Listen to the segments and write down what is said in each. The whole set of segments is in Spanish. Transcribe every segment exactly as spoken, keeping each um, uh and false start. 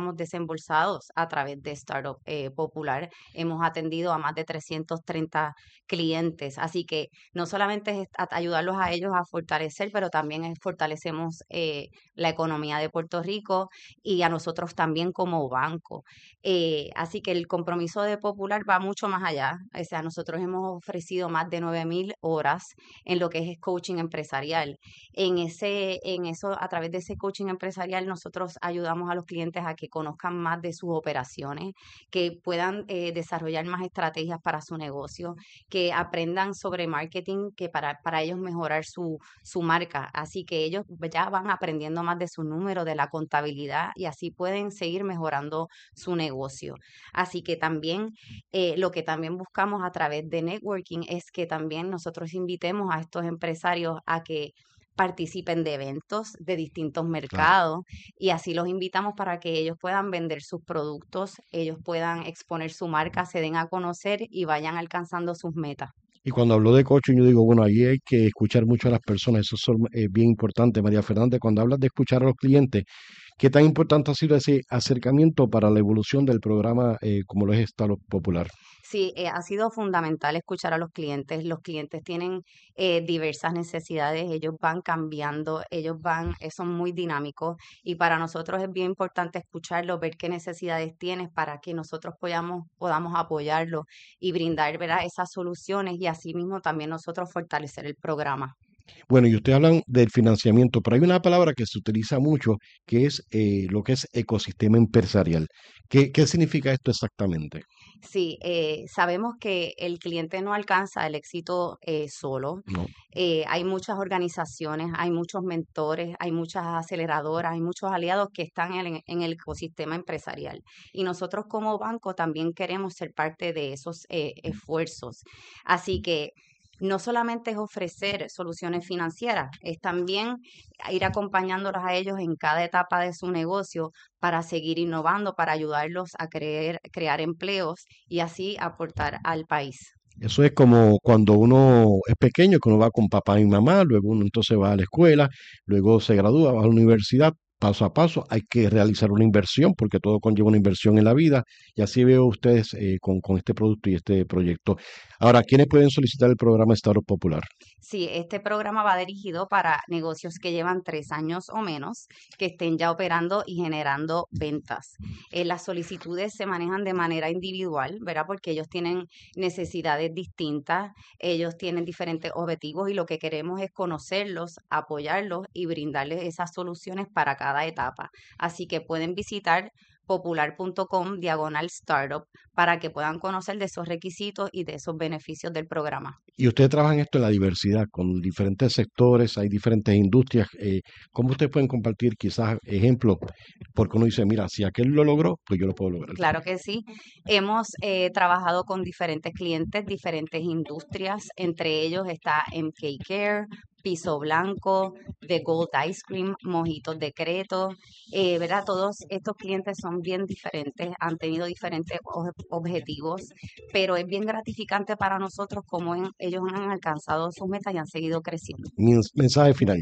estamos desembolsados a través de Startup eh, Popular. Hemos atendido a más de trescientos treinta clientes, así que no solamente es a- ayudarlos a ellos a fortalecer, pero también es- fortalecemos eh, la economía de Puerto Rico y a nosotros también como banco. Eh, así que el compromiso de Popular va mucho más allá. O sea, nosotros hemos ofrecido más de nueve mil horas en lo que es coaching empresarial. En ese, en eso, a través de ese coaching empresarial, nosotros ayudamos a los clientes a que conozcan más de sus operaciones, que puedan eh, desarrollar más estrategias para su negocio, que aprendan sobre marketing, que para, para ellos mejorar su, su marca. Así que ellos ya van aprendiendo más de su número, de la contabilidad, y así pueden seguir mejorando su negocio. Así que también eh, lo que también buscamos a través de networking es que también nosotros invitemos a estos empresarios a que participen de eventos de distintos Claro. mercados y así los invitamos para que ellos puedan vender sus productos, ellos puedan exponer su marca, se den a conocer y vayan alcanzando sus metas. Y cuando hablo de coaching, yo digo, bueno, ahí hay que escuchar mucho a las personas, eso es eh, bien importante, María Fernanda. Cuando hablas de escuchar a los clientes, ¿qué tan importante ha sido ese acercamiento para la evolución del programa eh, como lo es Startup Popular? Sí, eh, ha sido fundamental escuchar a los clientes. Los clientes tienen eh, diversas necesidades, ellos van cambiando, ellos van, eh, son muy dinámicos y para nosotros es bien importante escucharlos, ver qué necesidades tienes para que nosotros podamos, podamos apoyarlos y brindar, ¿verdad?, esas soluciones y asimismo también nosotros fortalecer el programa. Bueno, y ustedes hablan del financiamiento, pero hay una palabra que se utiliza mucho que es eh, lo que es ecosistema empresarial. ¿Qué, qué significa esto exactamente? Sí, eh, sabemos que el cliente no alcanza el éxito eh, solo. No. Eh, hay muchas organizaciones, hay muchos mentores, hay muchas aceleradoras, hay muchos aliados que están en el, en el ecosistema empresarial. Y nosotros como banco también queremos ser parte de esos eh, esfuerzos. Así que no solamente es ofrecer soluciones financieras, es también ir acompañándolos a ellos en cada etapa de su negocio para seguir innovando, para ayudarlos a creer, crear empleos y así aportar al país. Eso es como cuando uno es pequeño, que uno va con papá y mamá, luego uno entonces va a la escuela, luego se gradúa, va a la universidad, paso a paso, hay que realizar una inversión, porque todo conlleva una inversión en la vida, y así veo ustedes eh, con, con este producto y este proyecto. Ahora, ¿quiénes pueden solicitar el programa Startup Popular? Sí, este programa va dirigido para negocios que llevan tres años o menos, que estén ya operando y generando ventas. Eh, las solicitudes se manejan de manera individual, ¿verdad? Porque ellos tienen necesidades distintas, ellos tienen diferentes objetivos y lo que queremos es conocerlos, apoyarlos y brindarles esas soluciones para cada etapa. Así que pueden visitar popular.com diagonal startup para que puedan conocer de esos requisitos y de esos beneficios del programa. Y ustedes trabajan esto en la diversidad, con diferentes sectores, hay diferentes industrias. Eh, ¿cómo ustedes pueden compartir quizás ejemplos? Porque uno dice, mira, si aquel lo logró, pues yo lo puedo lograr Claro también. que sí. Hemos eh, trabajado con diferentes clientes, diferentes industrias. Entre ellos está M K Care, Piso Blanco, The Gold Ice Cream, Mojitos Decreto. Eh, ¿verdad? Todos estos clientes son bien diferentes, han tenido diferentes oje- objetivos, pero es bien gratificante para nosotros cómo en- ellos han alcanzado sus metas y han seguido creciendo. Mens- mensaje final.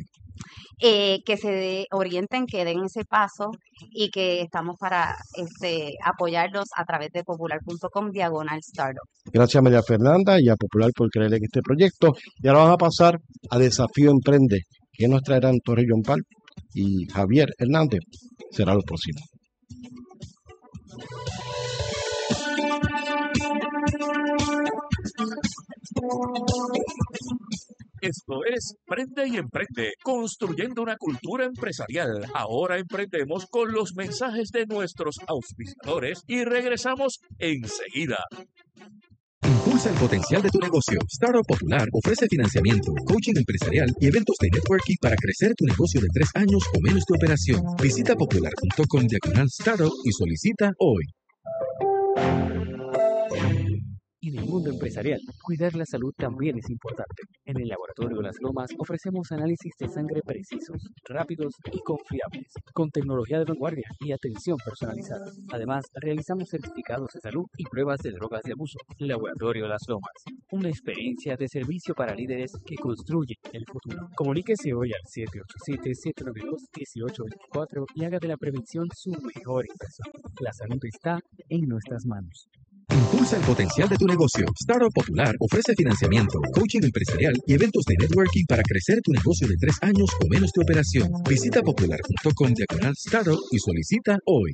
Eh, que se de- orienten, que den ese paso y que estamos para este, apoyarlos a través de popular.com diagonal startup. Gracias a María Fernanda y a Popular por creer en este proyecto. Y ahora vamos a pasar a Desafío Emprende, que nos traerán Torre John Pal y Javier Hernández. Será lo próximo. Esto es Prende y Emprende, construyendo una cultura empresarial. Ahora emprendemos con los mensajes de nuestros auspiciadores y regresamos enseguida. Impulsa el potencial de tu negocio. Startup Popular ofrece financiamiento, coaching empresarial y eventos de networking para crecer tu negocio de tres años o menos de operación. Visita popular.com diagonal startup y solicita hoy. Y negocio mundo empresarial, cuidar la salud también es importante. En el Laboratorio Las Lomas ofrecemos análisis de sangre precisos, rápidos y confiables, con tecnología de vanguardia y atención personalizada. Además, realizamos certificados de salud y pruebas de drogas de abuso. Laboratorio Las Lomas, una experiencia de servicio para líderes que construyen el futuro. Comuníquese hoy al siete ocho siete, siete nueve dos, uno ocho dos cuatro y haga de la prevención su mejor inversión. La salud está en nuestras manos. Impulsa el potencial de tu negocio. Startup Popular ofrece financiamiento, coaching empresarial y eventos de networking para crecer tu negocio de tres años o menos de operación. Visita popular punto com diagonal startup y solicita hoy.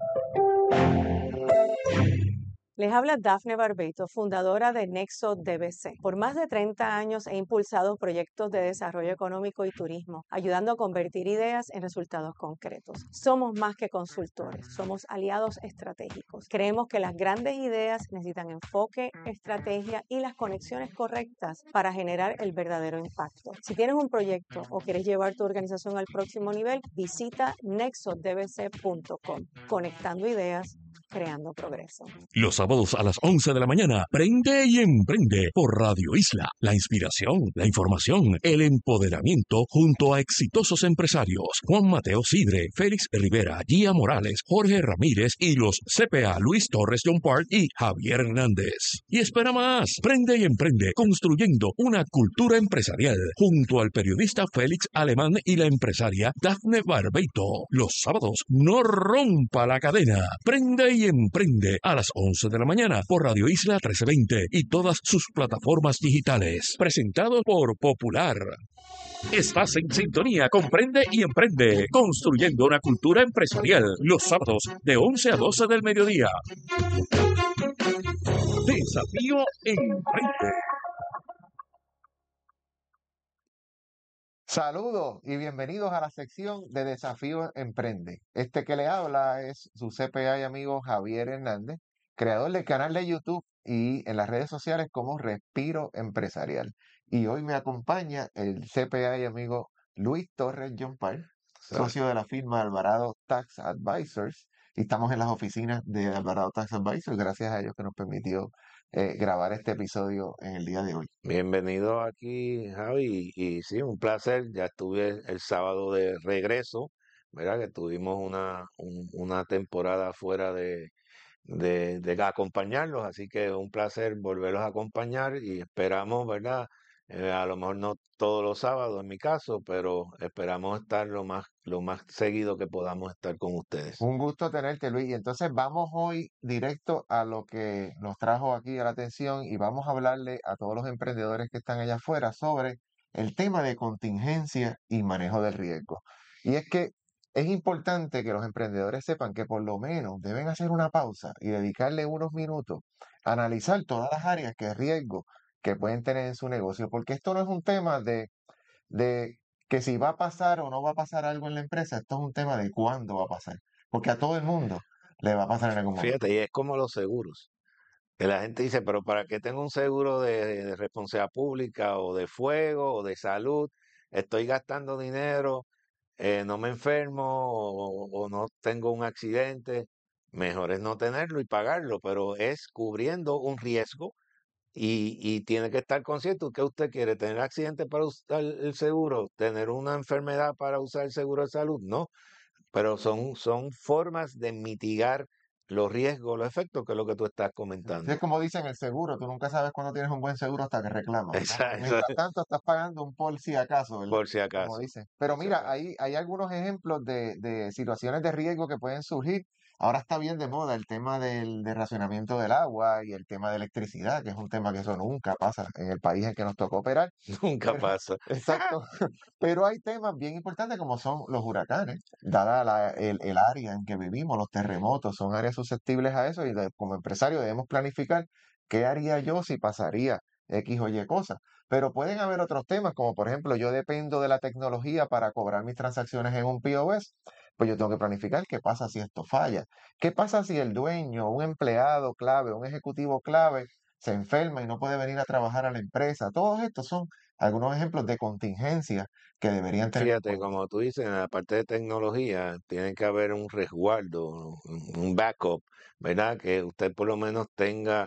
Les habla Dafne Barbeito, fundadora de Nexo D B C. Por más de treinta años he impulsado proyectos de desarrollo económico y turismo, ayudando a convertir ideas en resultados concretos. Somos más que consultores, somos aliados estratégicos. Creemos que las grandes ideas necesitan enfoque, estrategia y las conexiones correctas para generar el verdadero impacto. Si tienes un proyecto o quieres llevar tu organización al próximo nivel, visita nexo d b c punto com. Conectando ideas, creando progreso. Los sábados a las once de la mañana, Prende y Emprende por Radio Isla. La inspiración, la información, el empoderamiento junto a exitosos empresarios. Juan Mateo Sidre, Félix Rivera, Gia Morales, Jorge Ramírez y los C P A Luis Torres John Park y Javier Hernández. Y espera más, Prende y Emprende construyendo una cultura empresarial junto al periodista Félix Alemán y la empresaria Dafne Barbeito. Los sábados, no rompa la cadena. Prende y Emprende a las once de la mañana por Radio Isla trece veinte y todas sus plataformas digitales. Presentado por Popular. Estás en sintonía con Prende y Emprende, construyendo una cultura empresarial. Los sábados de once a doce del mediodía. Desafío Emprende. Saludos y bienvenidos a la sección de Desafío Emprende. Este que le habla es su C P A y amigo Javier Hernández, creador del canal de YouTube y en las redes sociales como Respiro Empresarial. Y hoy me acompaña el C P A y amigo Luis Torres John Park, socio de la firma Alvarado Tax Advisors. Y estamos en las oficinas de Alvarado Tax Advisors, gracias a ellos que nos permitió eh, grabar este episodio en el día de hoy. Bienvenido aquí, Javi, y, y sí, un placer. Ya estuve el sábado de regreso, ¿verdad? Que tuvimos una, un- una temporada fuera de, de, de acompañarlos, así que un placer volverlos a acompañar y esperamos, ¿verdad? Eh, a lo mejor no todos los sábados en mi caso, pero esperamos estar lo más, lo más seguido que podamos estar con ustedes. Un gusto tenerte, Luis. Y entonces vamos hoy directo a lo que nos trajo aquí a la atención y vamos a hablarle a todos los emprendedores que están allá afuera sobre el tema de contingencia y manejo del riesgo. Y es que es importante que los emprendedores sepan que por lo menos deben hacer una pausa y dedicarle unos minutos a analizar todas las áreas que riesgo que pueden tener en su negocio, porque esto no es un tema de, de que si va a pasar o no va a pasar algo en la empresa, esto es un tema de cuándo va a pasar, porque a todo el mundo le va a pasar en algún momento. Fíjate, y es como los seguros, que la gente dice, pero ¿para qué tengo un seguro de, de responsabilidad pública o de fuego o de salud? Estoy gastando dinero, eh, no me enfermo o, o no tengo un accidente. Mejor es no tenerlo y pagarlo, pero es cubriendo un riesgo y, y tiene que estar consciente que usted quiere tener accidente para usar el seguro, tener una enfermedad para usar el seguro de salud, no, pero son, son formas de mitigar los riesgos, los efectos, que es lo que tú estás Sí, es comentando. como dicen el seguro, tú nunca sabes cuándo tienes un buen seguro hasta que reclamas, ¿verdad? Exacto, Mientras tanto estás pagando un por si acaso, ¿verdad? por si Como acaso, dicen. Pero por si mira, acaso. hay, hay algunos ejemplos de, de situaciones de riesgo que pueden surgir. Ahora está bien de moda el tema del, del racionamiento del agua y el tema de electricidad, que es un tema que eso nunca pasa en el país en que nos tocó operar. Nunca Pero, pasa. exacto. Pero hay temas bien importantes como son los huracanes, dada la- el, el área en que vivimos, los terremotos, son áreas susceptibles a eso y de- como empresario debemos planificar qué haría yo si pasaría X o Y cosas. Pero pueden haber otros temas, como por ejemplo, yo dependo de la tecnología para cobrar mis transacciones en un P O S, pues yo tengo que planificar qué pasa si esto falla. ¿Qué pasa si el dueño, un empleado clave, un ejecutivo clave, se enferma y no puede venir a trabajar a la empresa? Todos estos son algunos ejemplos de contingencia que deberían tener en Fíjate, cuenta. como tú dices, en la parte de tecnología tiene que haber un resguardo, un un backup, ¿verdad? Que usted por lo menos tenga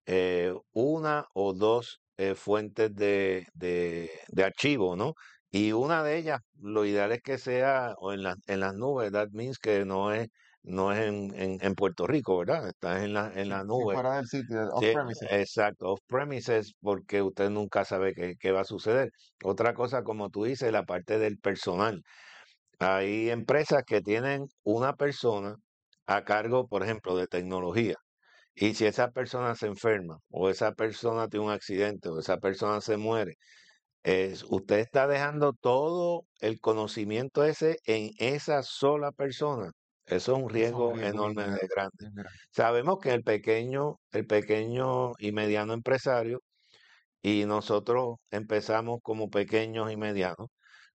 eh, una o dos eh, fuentes de, de, de archivo, ¿no? Y una de ellas, lo ideal es que sea o en, la- en las nubes. That means que no es, no es en, en, en Puerto Rico, ¿verdad? Está en la, en Sí, la sí, nube. fuera del sitio, Sí, off-premises. exacto, off-premises, porque usted nunca sabe qué, qué va a suceder. Otra cosa, como tú dices, la parte del personal. Hay empresas que tienen una persona a cargo, por ejemplo, de tecnología. Y si esa persona se enferma, o esa persona tiene un accidente, o esa persona se muere, es, usted está dejando todo el conocimiento ese en esa sola persona. Eso es un Eso es un riesgo riesgo bien enorme de grande, grande. bien grande. Sabemos que el pequeño, el pequeño y mediano empresario, y nosotros empezamos como pequeños y medianos,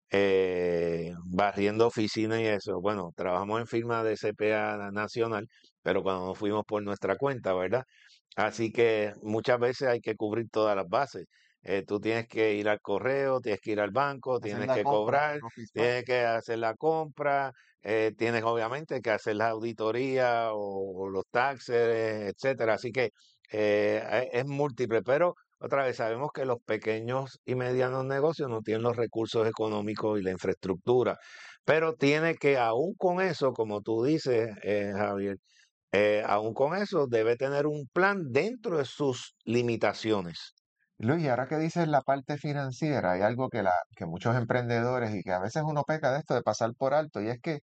eh, barriendo oficinas y eso. Bueno, trabajamos en firma de C P A nacional, pero cuando nos fuimos por nuestra cuenta, ¿verdad? Así que muchas veces hay que cubrir todas las bases. Eh, tú tienes que ir al correo, tienes que ir al banco, Hacer tienes la que compra, cobrar, no fiscal. tienes que hacer la compra, eh, tienes obviamente que hacer la auditoría o, o los taxes, etcétera. Así que eh, e- es múltiple, pero otra vez sabemos que los pequeños y medianos negocios no tienen los recursos económicos y la infraestructura, pero tiene que, aún con eso, como tú dices, eh, Javier, eh, aún con eso debe tener un plan dentro de sus limitaciones. Luis, y ahora que dices la parte financiera, hay algo que, la, que muchos emprendedores y que a veces uno peca de esto de pasar por alto, y es que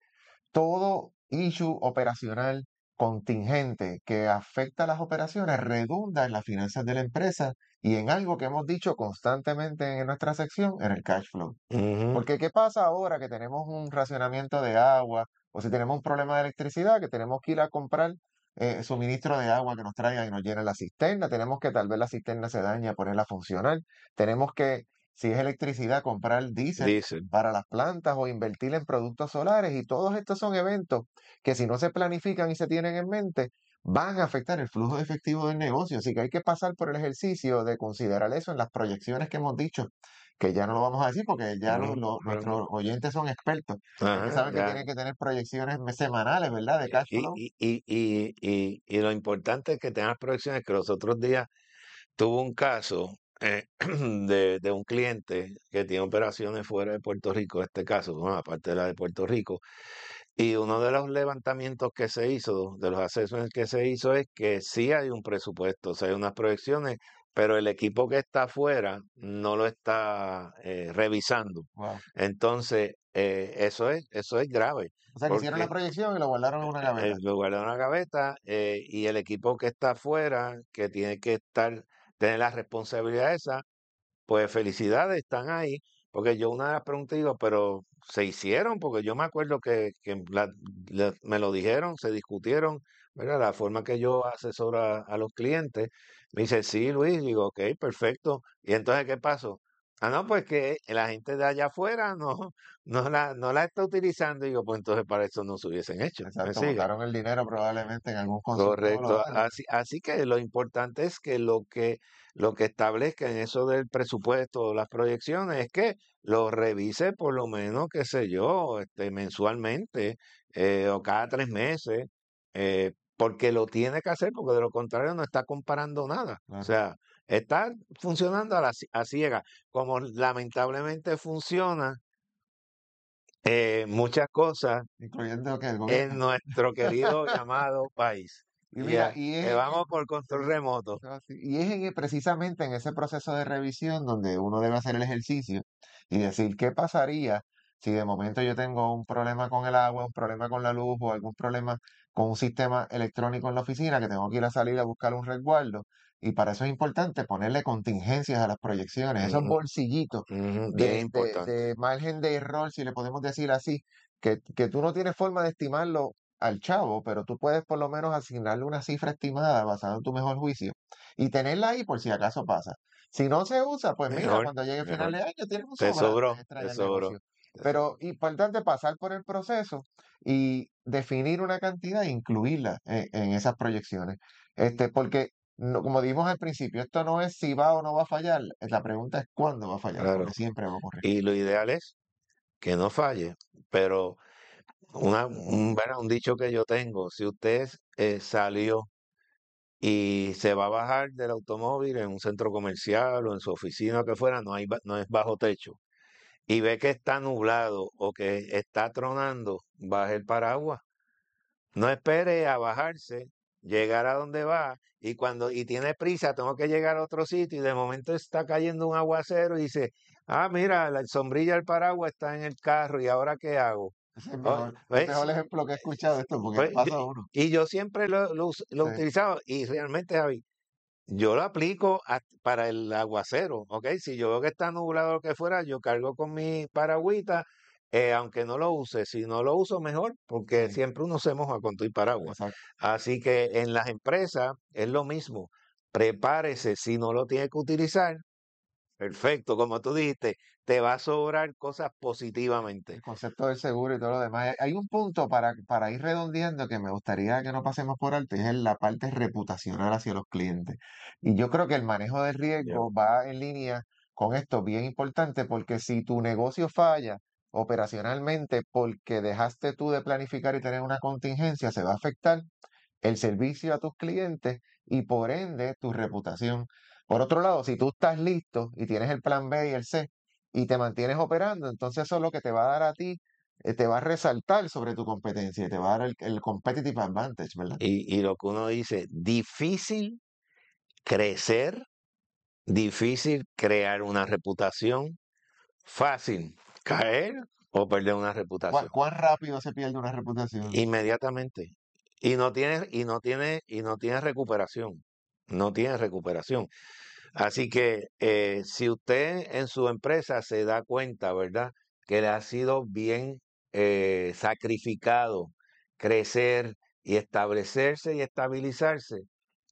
todo issue operacional contingente que afecta a las operaciones redunda en las finanzas de la empresa y en algo que hemos dicho constantemente en nuestra sección, en el cash flow. Ujú. Porque ¿qué pasa ahora que tenemos un racionamiento de agua o si tenemos un problema de electricidad que tenemos que ir a comprar eh, suministro de agua que nos traigan y nos llenen la cisterna? Tenemos que tal vez la cisterna se daña, ponerla a funcionar. Tenemos que, si es electricidad, comprar diésel Dicen. para las plantas o invertir en productos solares. Y todos estos son eventos que si no se planifican y se tienen en mente, van a afectar el flujo de efectivo del negocio. Así que hay que pasar por el ejercicio de considerar eso en las proyecciones que hemos dicho que ya no lo vamos a decir porque ya lo- Ujú. lo- nuestros oyentes son expertos, en que Ajá, saben que ya. tienen que tener proyecciones me- semanales, ¿verdad? De cash Y, flow. y, y, y, y, y lo importante es que tengas proyecciones, que los otros días tuvo un caso eh, de, de un cliente que tiene operaciones fuera de Puerto Rico, este caso, bueno, aparte de la de Puerto Rico, y uno de los levantamientos que se hizo, de los assessments que se hizo, es que sí hay un presupuesto, o sea, hay unas proyecciones, pero el equipo que está afuera no lo está eh, revisando. Wow. Entonces, eh, eso es, eso es grave, O sea, que hicieron la porque proyección y lo guardaron en una eh, gaveta. lo guardan en una gaveta eh, y el equipo que está afuera, que tiene que estar, tener la responsabilidad esa, pues felicidades, están ahí. Porque yo una de las preguntas digo, pero se hicieron, porque yo me acuerdo que, que la- la- me lo dijeron, se discutieron, ¿verdad? La forma que yo asesoro a, a los clientes. Me dice, sí, Luis, digo, ok, perfecto. Y entonces, ¿qué pasó? Ah, no, pues que la gente de allá afuera no, no la, no la está utilizando. Digo, pues entonces para eso no se hubiesen hecho. ¿Me Exacto, sigue? botaron el dinero probablemente en algún consultor o Correcto. algo. Así, así que lo importante es que lo que lo que establezca en eso del presupuesto o las proyecciones es que lo revise por lo menos, qué sé yo, este, mensualmente eh, o cada tres meses, eh, porque lo tiene que hacer, porque de lo contrario no está comparando nada. O Claro. sea, está funcionando a la ci- a ciega, como lamentablemente funciona eh, muchas cosas Incluyendo que el en gobierno. nuestro querido llamado país. Y mira, Ya, y que es en vamos el- por control remoto. ah, sí, y es en- precisamente en ese proceso de revisión donde uno debe hacer el ejercicio y decir qué pasaría si de momento yo tengo un problema con el agua, un problema con la luz o algún problema con un sistema electrónico en la oficina que tengo que ir a salir a buscar un resguardo. Y para eso es importante ponerle contingencias a las proyecciones, esos Ujú, bolsillitos ujú, bien de, de, importante. de margen de error, si le podemos decir así, que, que tú no tienes forma de estimarlo al chavo, pero tú puedes por lo menos asignarle una cifra estimada basada en tu mejor juicio y tenerla ahí por si acaso pasa. Si no se usa, pues mira, Mejor, cuando llegue final mejor. de año tienes un Te sobrante sobró, extra en te el sobró, negocio. te Pero sobró. importante pasar por el proceso y definir una cantidad e incluirla en, en esas proyecciones. Este, porque, no- como dijimos al principio, esto no es si va o no va a fallar, la pregunta es cuándo va a fallar, porque Claro. siempre va a ocurrir. Y lo ideal es que no falle, pero una, un, bueno, un dicho que yo tengo, si usted eh, salió y se va a bajar del automóvil en un centro comercial o en su oficina o que fuera, no hay, ba- no es bajo techo, y ve que está nublado o que está tronando, baje el paraguas. No espere a bajarse, llegar a donde va, y cuando y tiene prisa, tengo que llegar a otro sitio, y de momento está cayendo un aguacero y dice, ah, mira, la sombrilla del paraguas está en el carro, ¿y ahora qué hago? Ese es el Oh, mejor, el ¿ves? mejor ejemplo que he escuchado de esto, porque Pues, le yo- pasa a uno. y yo siempre lo, lo, us- lo he Sí, utilizado, y realmente, Javi, yo lo aplico a- para el aguacero, ¿ok? Si yo veo que está nublado o lo que fuera, yo cargo con mi paragüita, eh, aunque no lo use. Si no lo uso, mejor, porque sí, siempre uno se moja con tu y paraguas. exacto. Así que en las empresas es lo mismo. Prepárese, si no lo tiene que utilizar, perfecto, como tú dijiste, te va a sobrar cosas positivamente. El concepto del seguro y todo lo demás. Hay un punto para, para ir redondeando que me gustaría que no pasemos por alto, y es en la parte reputacional hacia los clientes. Y yo creo que el manejo del Ya. riesgo va en línea con esto, bien importante, porque si tu negocio falla operacionalmente porque dejaste tú de planificar y tener una contingencia, se va a afectar el servicio a tus clientes y por ende tu reputación. Por otro lado, si tú estás listo y tienes el plan B y el C y te mantienes operando, entonces eso es lo que te va a dar a ti, eh, te va a resaltar sobre tu competencia y te va a dar el, el competitive advantage, ¿verdad? Y, y lo que uno dice, difícil crecer, difícil crear una reputación, fácil caer o perder una ¿Cuán, reputación cuán rápido se pierde una reputación? inmediatamente. Y no tiene, y no tiene, y no tiene recuperación. No tiene recuperación. Así que eh, si usted en su empresa se da cuenta, ¿verdad? Que le ha sido bien eh, sacrificado crecer y establecerse y estabilizarse,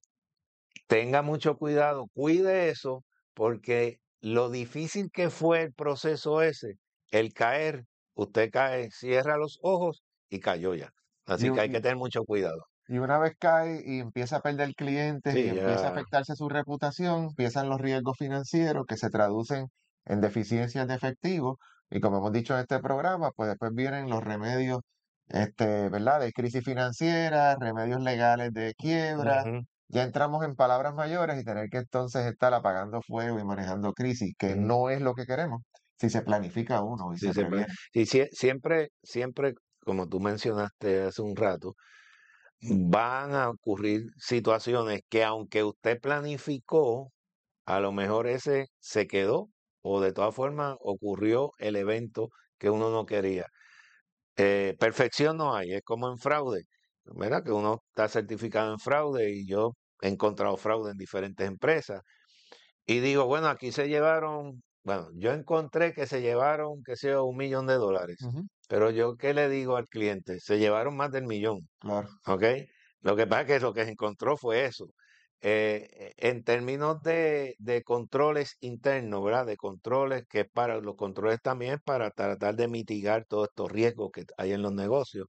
tenga mucho cuidado, cuide eso, porque lo difícil que fue el proceso ese, el caer, usted cae, cierra los ojos y cayó ya. Y, Así que hay y- que tener mucho cuidado. y una vez cae y empieza a perder clientes y Sí, empieza a ya. afectarse su reputación, empiezan los riesgos financieros que se traducen en deficiencias de efectivo. Y como hemos dicho en este programa, pues después vienen los remedios, este, ¿verdad? De crisis financiera, remedios legales de quiebra. Ujú, Ya entramos en palabras mayores y tener que entonces estar apagando fuego y manejando crisis, que ujú. no es lo que queremos si se planifica uno y Sí, se siempre, previene. sí, sie- siempre, siempre, como tú mencionaste hace un rato, van a ocurrir situaciones que aunque usted planificó, a lo mejor ese se quedó o de todas formas ocurrió el evento que uno no quería. Eh, perfección no hay, es como en fraude, ¿verdad? Que uno está certificado en fraude y yo he encontrado fraude en diferentes empresas y digo, bueno, aquí se llevaron, bueno, yo encontré que se llevaron, que sea un millón de dólares, Ujú, pero yo, ¿qué le digo al cliente? Se llevaron más del millón. claro. ¿Ok? Lo que pasa es que lo que se encontró fue eso. Eh, eh, en términos de, de controles internos, ¿verdad? De controles que para los controles también es para tratar de mitigar todos estos riesgos que hay en los negocios.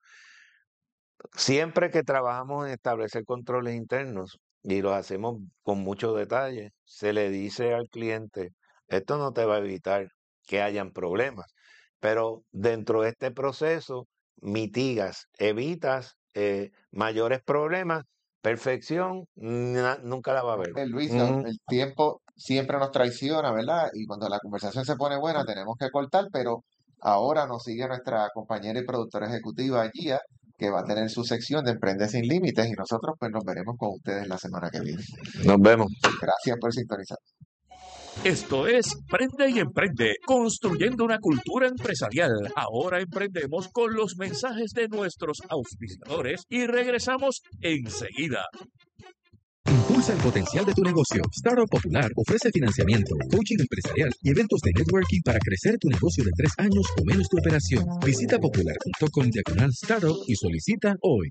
Siempre que trabajamos en establecer controles internos y los hacemos con mucho detalle, se le dice al cliente, esto no te va a evitar que hayan problemas, pero dentro de este proceso mitigas, evitas eh, mayores problemas. Perfección na- nunca la va a haber. Eh, Luis, no- Ujú. el tiempo siempre nos traiciona, ¿verdad? Y cuando la conversación se pone buena, tenemos que cortar, pero ahora nos sigue nuestra compañera y productora ejecutiva, Gia, que va a tener su sección de Emprende Sin Límites, y nosotros pues nos veremos con ustedes la semana que viene. Nos vemos. Gracias por sintonizar. Esto es Prende y Emprende, construyendo una cultura empresarial. Ahora emprendemos con los mensajes de nuestros auspiciadores y regresamos enseguida. Impulsa el potencial de tu negocio. Startup Popular ofrece financiamiento, coaching empresarial y eventos de networking para crecer tu negocio de tres años o menos tu operación. Visita popular punto com diagonal startup y solicita hoy.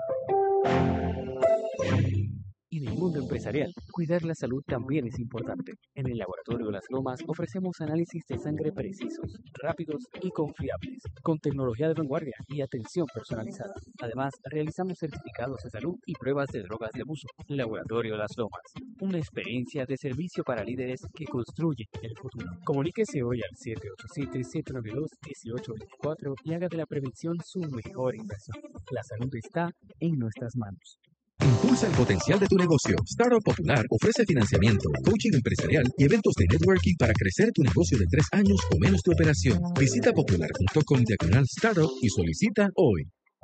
En el mundo empresarial, cuidar la salud también es importante. En el Laboratorio Las Lomas ofrecemos análisis de sangre precisos, rápidos y confiables, con tecnología de vanguardia y atención personalizada. Además, realizamos certificados de salud y pruebas de drogas de abuso. Laboratorio Las Lomas, una experiencia de servicio para líderes que construyen el futuro. Comuníquese hoy al siete ocho siete, siete nueve dos, uno ocho dos cuatro y haga de la prevención su mejor inversión. La salud está en nuestras manos. Impulsa el potencial de tu negocio. Startup Popular ofrece financiamiento, coaching empresarial y eventos de networking para crecer tu negocio de tres años o menos de operación. Visita popular punto com diagonal startup y solicita hoy.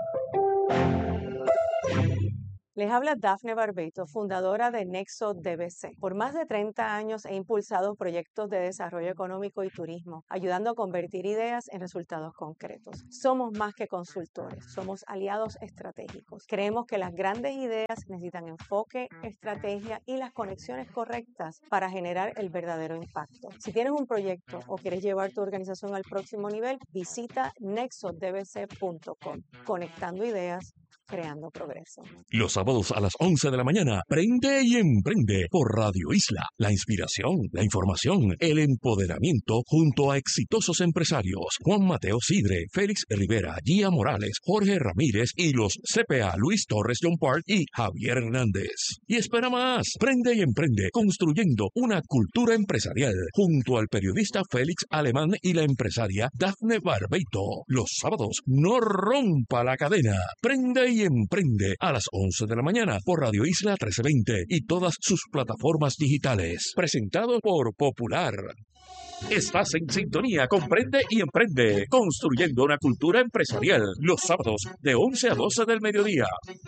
Les habla Dafne Barbeito, fundadora de Nexo D B C. Por más de treinta años he impulsado proyectos de desarrollo económico y turismo, ayudando a convertir ideas en resultados concretos. Somos más que consultores, somos aliados estratégicos. Creemos que las grandes ideas necesitan enfoque, estrategia y las conexiones correctas para generar el verdadero impacto. Si tienes un proyecto o quieres llevar tu organización al próximo nivel, visita nexo d b c punto com. Conectando ideas, creando progreso. Los sábados a las once de la mañana, Prende y Emprende por Radio Isla. La inspiración, la información, el empoderamiento junto a exitosos empresarios. Juan Mateo Sidre, Félix Rivera, Gia Morales, Jorge Ramírez y los C P A Luis Torres John Park y Javier Hernández. Y espera más, Prende y Emprende construyendo una cultura empresarial junto al periodista Félix Alemán y la empresaria Dafne Barbeito. Los sábados, no rompa la cadena. Prende y Emprende a las once de la mañana por Radio Isla trece veinte y todas sus plataformas digitales. Presentado por Popular. Estás en sintonía con Prende y Emprende, construyendo una cultura empresarial. Los sábados de once a doce del mediodía.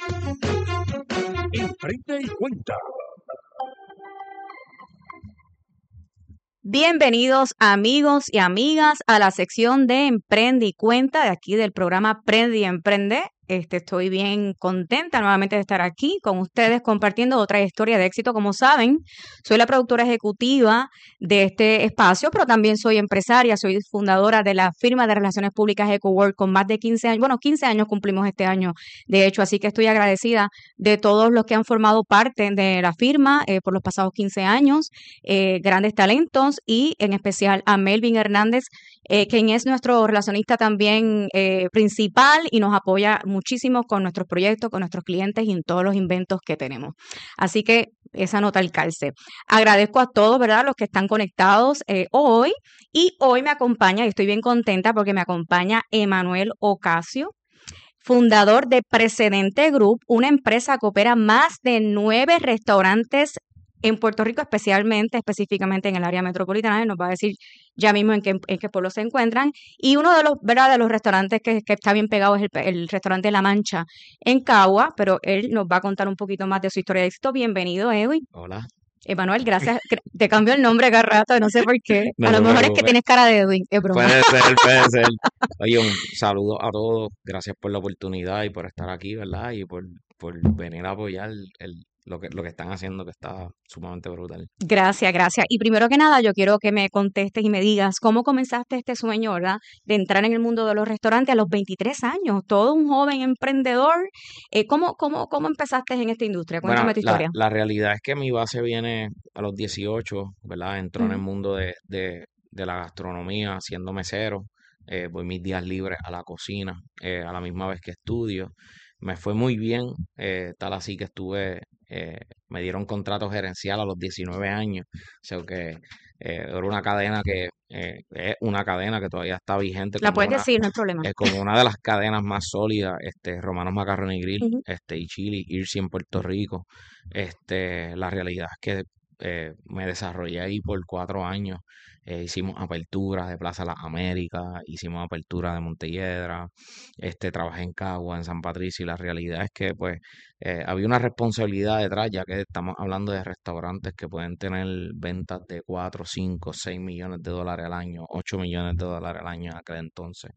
Emprende y cuenta. Bienvenidos amigos y amigas a la sección de Emprende y Cuenta de aquí del programa Prende y Emprende. Este, estoy bien contenta nuevamente de estar aquí con ustedes compartiendo otra historia de éxito. Como saben, soy la productora ejecutiva de este espacio, pero también soy empresaria, soy fundadora de la firma de relaciones públicas EcoWorld con más de quince años. Bueno, quince años cumplimos este año, de hecho, así que estoy agradecida de todos los que han formado parte de la firma eh, por los pasados quince años, eh, grandes talentos y en especial a Melvin Hernández, eh, quien es nuestro relacionista también eh, principal y nos apoya muchísimo con nuestros proyectos, con nuestros clientes y en todos los inventos que tenemos. Así que esa nota al calce. Agradezco a todos, ¿verdad?, los que están conectados eh, hoy. Y hoy me acompaña, y estoy bien contenta porque me acompaña Emanuel Ocasio, fundador de Precedente Group, una empresa que opera más de nueve restaurantes en Puerto Rico, especialmente, específicamente en el área metropolitana. Él nos va a decir ya mismo en qué, en qué pueblo se encuentran. Y uno de los, ¿verdad?, de los restaurantes que, que está bien pegado es el, el restaurante La Mancha en Cagua, pero él nos va a contar un poquito más de su historia de éxito. Bienvenido, Edwin. Hola. Emanuel, gracias. Te cambio el nombre cada rato, no sé por qué. No a lo te mejor es que preocupes. tienes cara de Edwin, es broma. Puede ser, puede ser. Oye, un saludo a todos. Gracias por la oportunidad y por estar aquí, ¿verdad? Y por, por venir a apoyar el, lo que, lo que están haciendo, que está sumamente brutal. Gracias, gracias. Y primero que nada, yo quiero que me contestes y me digas cómo comenzaste este sueño, ¿verdad?, de entrar en el mundo de los restaurantes a los veintitrés años, todo un joven emprendedor. Eh, ¿cómo, cómo, cómo empezaste en esta industria? Bueno, Cuéntame tu la, historia. la realidad es que mi base viene a los dieciocho, ¿verdad? Entró en el Ujú. mundo de, de, de la gastronomía, siendo mesero. Eh, voy mis días libres a la cocina, eh, a la misma vez que estudio. Me fue muy bien, eh, tal así que estuve, eh, me dieron contrato gerencial a los diecinueve años. O sea que eh, era una cadena que, eh, es una cadena que todavía está vigente La como puedes una, decir, no hay problema. es como una de las cadenas más sólidas, este, Romanos Macaroni Grill, Ujú. este, y Chili, Irsi en Puerto Rico. Este, la realidad es que eh, me desarrollé ahí por cuatro años. Eh, hicimos aperturas de Plaza Las Américas, hicimos apertura de Montelledra, este, trabajé en Cagua, en San Patricio, y la realidad es que pues eh, había una responsabilidad detrás, ya que estamos hablando de restaurantes que pueden tener ventas de cuatro, cinco, seis millones de dólares al año, ocho millones de dólares al año en aquel entonces.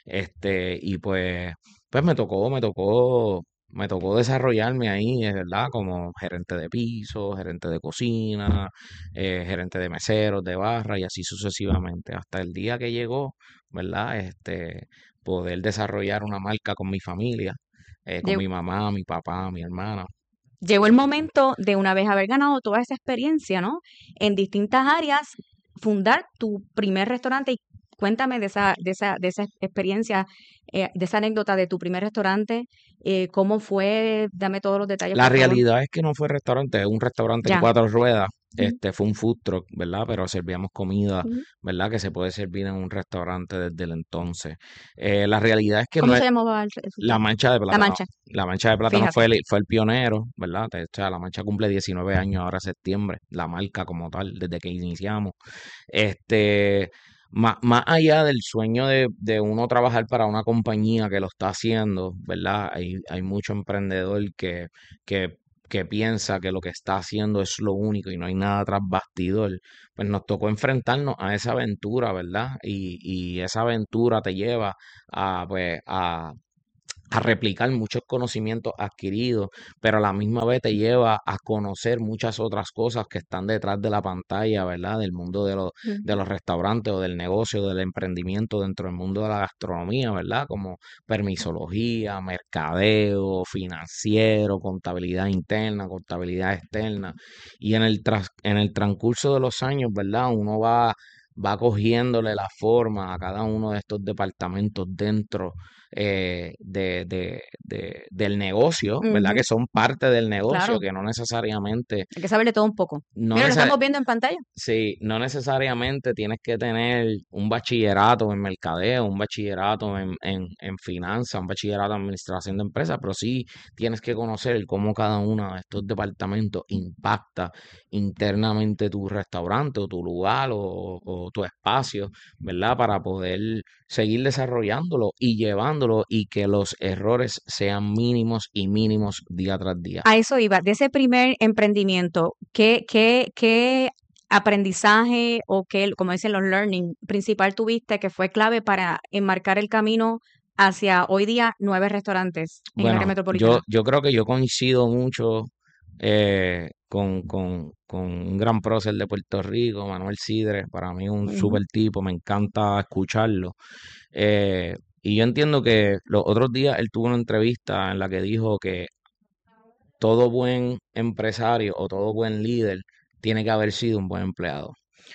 Este, y pues, pues me tocó, me tocó me tocó desarrollarme ahí, es verdad, como gerente de piso, gerente de cocina, eh, gerente de meseros, de barra y así sucesivamente, hasta el día que llegó, ¿verdad? Este, poder desarrollar una marca con mi familia, eh, con Llegó, mi mamá, mi papá, mi hermana. llegó el momento de, una vez haber ganado toda esa experiencia, ¿no?, en distintas áreas, fundar tu primer restaurante. Y cuéntame de esa, de esa, de esa experiencia, eh, de esa anécdota de tu primer restaurante, eh, cómo fue, dame todos los detalles, La por favor. realidad es que no fue restaurante, es un restaurante en Ya, cuatro ruedas, Este fue un food truck, ¿verdad? Pero servíamos comida, Ujú. ¿verdad? Que se puede servir en un restaurante desde el entonces. Eh, la realidad es que no ¿Cómo es se llamaba el La resultado? Mancha de La Plátano. Mancha, La Mancha de Plátano fíjate. fue el, fue el pionero, ¿verdad? O sea, La Mancha cumple diecinueve años ahora septiembre, la marca como tal, desde que iniciamos. Este, más, más allá del sueño de, de uno trabajar para una compañía que lo está haciendo, ¿verdad? Hay, hay mucho emprendedor que, que, que piensa que lo que está haciendo es lo único y no hay nada tras bastidor. Pues nos tocó enfrentarnos a esa aventura, ¿verdad? Y, y esa aventura te lleva a, pues, a a replicar muchos conocimientos adquiridos, pero a la misma vez te lleva a conocer muchas otras cosas que están detrás de la pantalla, ¿verdad? Del mundo de los, Ujú. de los restaurantes o del negocio, del emprendimiento dentro del mundo de la gastronomía, ¿verdad? Como permisología, mercadeo, financiero, contabilidad interna, contabilidad externa. Y en el, tras- en el transcurso de los años, ¿verdad? Uno va va cogiéndole la forma a cada uno de estos departamentos dentro eh, de, de- de- del negocio, ¿verdad? Ujú. Que son parte del negocio, Claro, que no necesariamente, hay que saber de todo un poco. no Mira, lo necesariamente, estamos viendo en pantalla. sí, no necesariamente tienes que tener un bachillerato en mercadeo, un bachillerato en, en, en finanzas, un bachillerato en administración de empresas, pero sí tienes que conocer cómo cada uno de estos departamentos impacta internamente tu restaurante o tu lugar o, o tu espacio, ¿verdad? Para poder seguir desarrollándolo y llevándolo y que los errores sean mínimos y mínimos día tras día. A eso iba, de ese primer emprendimiento, ¿qué, qué, qué aprendizaje o qué, como dicen los learning, principal tuviste que fue clave para enmarcar el camino hacia hoy día nueve restaurantes en el área Bueno, yo, metropolitana? yo creo que yo coincido mucho eh, con, con, con un gran prócer de Puerto Rico, Manuel Sidre, para mí un Ujú. súper tipo, me encanta escucharlo. Eh, y yo entiendo que los otros días él tuvo una entrevista en la que dijo que todo buen empresario o todo buen líder tiene que haber sido un buen empleado.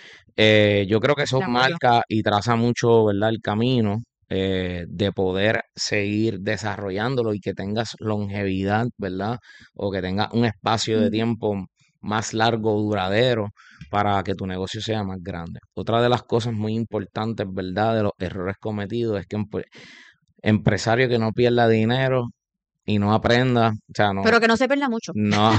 Eh, yo creo que eso De acuerdo. marca y traza mucho, ¿verdad? El camino eh, de poder seguir desarrollándolo y que tengas longevidad, ¿verdad? O que tengas un espacio de Ujú. tiempo más largo, duradero, para que tu negocio sea más grande. Otra de las cosas muy importantes, ¿verdad? De los errores cometidos es que un pues, empresario que no pierda dinero y no aprenda, o sea, no, Pero que no se pierda mucho. no,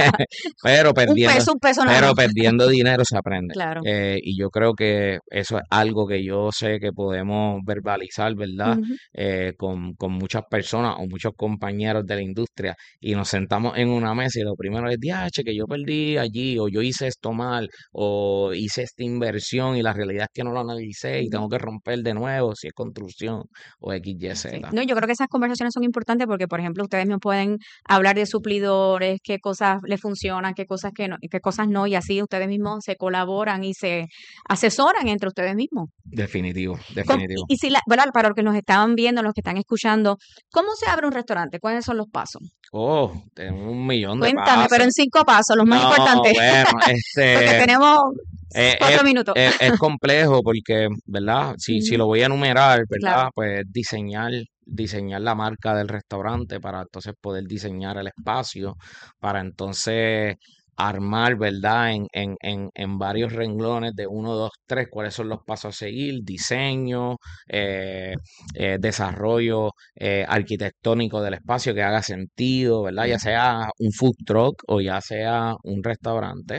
pero Un perdiendo, peso, un peso nada pero más. perdiendo dinero se aprende. Claro. Eh, y yo creo que eso es algo que yo sé que podemos verbalizar, ¿verdad? Ujú. Eh, con, con muchas personas o muchos compañeros de la industria y nos sentamos en una mesa y lo primero es, diache, que yo perdí allí o yo hice esto mal o hice esta inversión y la realidad es que no lo analicé y Ujú. tengo que romper de nuevo si es construcción o X, Y, Sí. Z. No, yo creo que esas conversaciones son importantes porque, por ejemplo, ustedes me pueden hablar de suplidores, qué cosas les funcionan, qué cosas que no, qué cosas no, y así ustedes mismos se colaboran y se asesoran entre ustedes mismos. Definitivo, ¿Cómo- y, definitivo. y si la, ¿verdad? Para los que nos están viendo, los que están escuchando, ¿cómo se abre un restaurante? ¿Cuáles son los pasos? Oh, tengo un millón de Cuéntame, pero pasos. en cinco pasos, los más No, importantes, bueno, porque este, tenemos eh, es, cuatro minutos. es- es complejo porque, ¿verdad? Si, si Ujú. lo voy a enumerar, Claro. ¿verdad? Pues diseñar, diseñar la marca del restaurante para entonces poder diseñar el espacio, para entonces armar, ¿verdad? En, en, en, en varios renglones de uno, dos, tres, cuáles son los pasos a seguir, diseño, eh, eh, desarrollo eh, arquitectónico del espacio que haga sentido, ¿verdad? Ya Ujú. sea un food truck o ya sea un restaurante.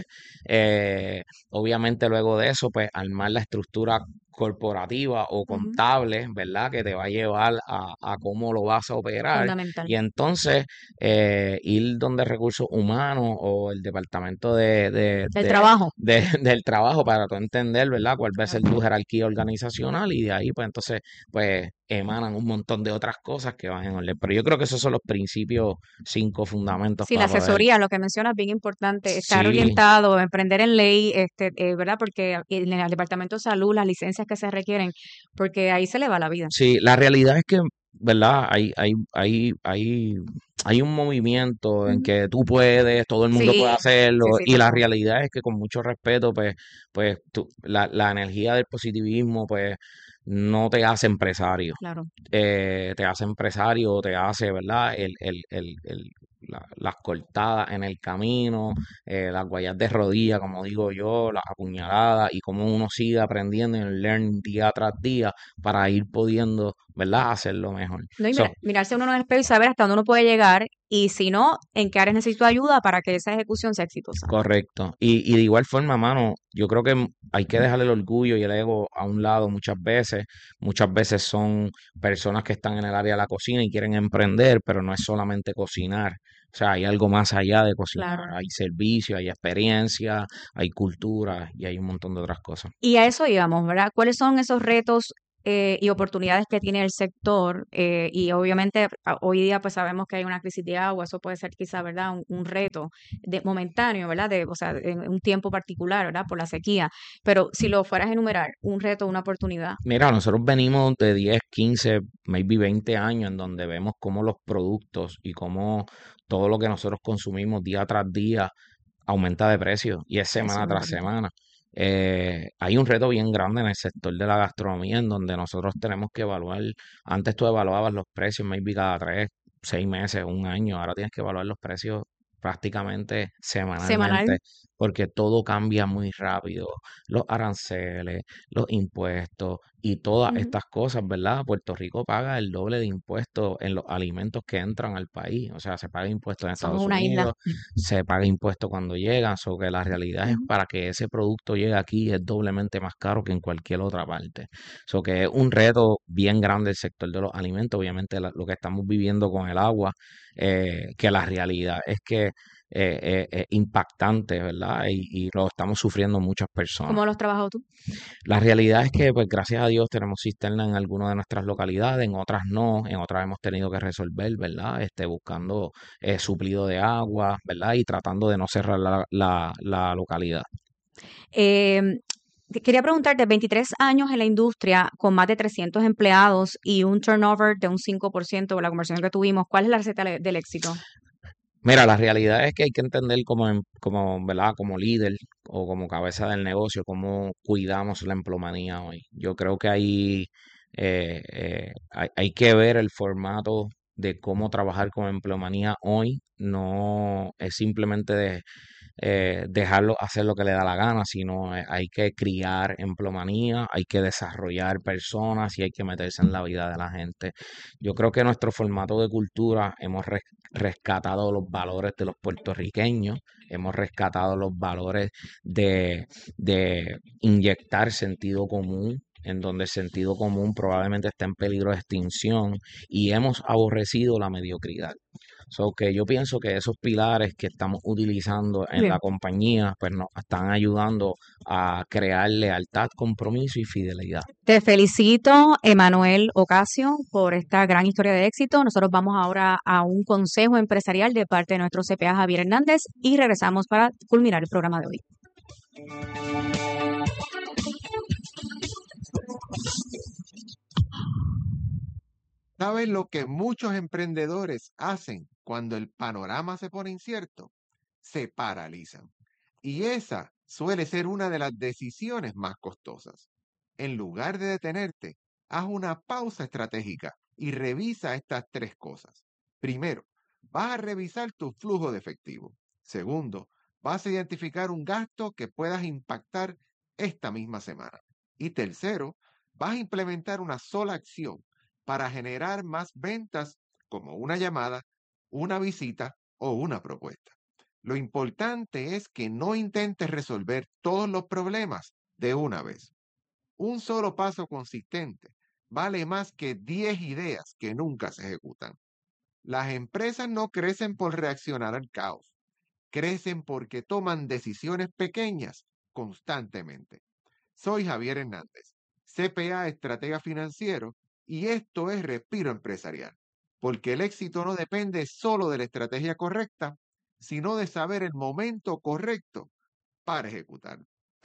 Eh, Obviamente luego de eso, pues armar la estructura corporativa o Ujú. contable, ¿verdad? Que te va a llevar a, a cómo lo vas a operar. Fundamental. Y entonces eh, ir donde recursos humanos o el departamento de, de, El de- trabajo. de- del trabajo para tú entender, ¿verdad? Cuál va a ser Claro. tu jerarquía organizacional y de ahí, pues entonces, pues emanan un montón de otras cosas que van en orden. Pero yo creo que esos son los principios, cinco fundamentos Sí, la para poder. asesoría, lo que mencionas, bien importante, estar Sí, orientado, emprender en ley, este, eh, ¿verdad? Porque en el Departamento de Salud, las licencias que se requieren, porque ahí se le va la vida. sí, la realidad es que, ¿verdad? Hay, hay, hay, hay, hay un movimiento en Ujú. que tú puedes, todo el mundo puede Sí, hacerlo, sí, sí, y la total. realidad es que con mucho respeto, pues, pues tú- la, la energía del positivismo, pues, no te hace empresario. Claro. Eh, te hace empresario, te hace, ¿verdad? El, el, el, el- la- las cortadas en el camino, eh, las guayas de rodilla, como digo yo, las apuñaladas y cómo uno sigue aprendiendo en el learn día tras día para ir pudiendo, ¿verdad?, hacerlo mejor. No, y So, mira- mirarse uno en el espejo y saber hasta dónde uno puede llegar y si no, en qué áreas necesito ayuda para que esa ejecución sea exitosa. correcto. Y, y de igual forma, mano, yo creo que m- hay que dejar el orgullo y el ego a un lado muchas veces. Muchas veces son personas que están en el área de la cocina y quieren emprender, pero no es solamente cocinar. O sea, hay algo más allá de cocinar. Claro. Hay servicio, hay experiencia, hay cultura y hay un montón de otras cosas. Y a eso íbamos, ¿verdad? ¿Cuáles son esos retos eh, y oportunidades que tiene el sector? Eh, y obviamente a- hoy día pues sabemos que hay una crisis de agua, eso puede ser quizá, ¿verdad? Un, un reto de, momentáneo, ¿verdad? De, o sea, en un tiempo particular, ¿verdad? Por la sequía. Pero si lo fueras a enumerar, un reto, una oportunidad. Mira, nosotros venimos de diez, quince, maybe veinte años en donde vemos cómo los productos y cómo todo lo que nosotros consumimos día tras día aumenta de precio y es Eso semana es muy tras bonito. semana. Eh, hay un reto bien grande en el sector de la gastronomía en donde nosotros tenemos que evaluar, antes tú evaluabas los precios maybe cada tres, seis meses, un año, ahora tienes que evaluar los precios prácticamente Semanal. semanalmente porque todo cambia muy rápido, los aranceles, los impuestos y todas Ujú. estas cosas, ¿verdad? Puerto Rico paga el doble de impuestos en los alimentos que entran al país, o sea, se paga impuestos en Somos Estados una isla. Unidos, se paga impuesto cuando llegan, so que la realidad es Ujú. para que ese producto llegue aquí es doblemente más caro que en cualquier otra parte. So que es un reto bien grande el sector de los alimentos, obviamente la- lo que estamos viviendo con el agua, eh, que la realidad es que eh, eh, es impactante, ¿verdad? Y, y lo estamos sufriendo muchas personas. ¿Cómo lo has trabajado tú? La realidad es que, pues, gracias a Dios tenemos cisterna en algunas de nuestras localidades, en otras no, en otras hemos tenido que resolver, ¿verdad? Este, buscando eh, suplido de agua, ¿verdad? Y tratando de no cerrar la, la, la localidad. Eh, te quería preguntarte, veintitrés años en la industria con más de trescientos empleados y un turnover de un cinco por ciento de la conversión que tuvimos, ¿cuál es la receta le- del éxito? Mira, la realidad es que hay que entender como, em- como, ¿verdad? Como líder o como cabeza del negocio, cómo cuidamos la emplomanía hoy. Yo creo que hay, eh, eh, hay, hay que ver el formato de cómo trabajar con empleomanía hoy. No es simplemente de, eh, dejarlo hacer lo que le da la gana, sino eh, hay que criar empleomanía, hay que desarrollar personas y hay que meterse en la vida de la gente. Yo creo que nuestro formato de cultura hemos res- rescatado los valores de los puertorriqueños, hemos rescatado los valores de, de inyectar sentido común, en donde el sentido común probablemente está en peligro de extinción y hemos aborrecido la mediocridad. So que yo pienso que esos pilares que estamos utilizando en la Bien. compañía, pues nos están ayudando a crear lealtad, compromiso y fidelidad. Te felicito, Emanuel Ocasio, por esta gran historia de éxito. Nosotros vamos ahora a un consejo empresarial de parte de nuestro C P A Javier Hernández y regresamos para culminar el programa de hoy. ¿Saben lo que muchos emprendedores hacen cuando el panorama se pone incierto? Se paralizan. Y esa suele ser una de las decisiones más costosas. En lugar de detenerte, haz una pausa estratégica y revisa estas tres cosas. Primero, vas a revisar tu flujo de efectivo. Segundo, vas a identificar un gasto que puedas impactar esta misma semana. Y tercero, vas a implementar una sola acción para generar más ventas como una llamada, una visita o una propuesta. Lo importante es que no intentes resolver todos los problemas de una vez. Un solo paso consistente vale más que diez ideas que nunca se ejecutan. Las empresas no crecen por reaccionar al caos, crecen porque toman decisiones pequeñas constantemente. Soy Javier Hernández, C P A Estratega Financiero, y esto es Respiro Empresarial, porque el éxito no depende solo de la estrategia correcta, sino de saber el momento correcto para ejecutar.